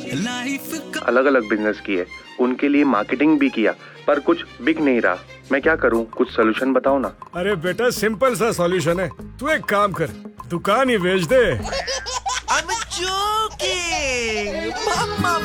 अलग अलग बिजनेस किए, उनके लिए मार्केटिंग भी किया, पर कुछ बिक नहीं रहा। मैं क्या करूं? कुछ सोल्यूशन बताओ ना। अरे बेटा, सिंपल सा सॉल्यूशन है। तू एक काम कर, दुकान ही बेच दे। I'm joking! Mama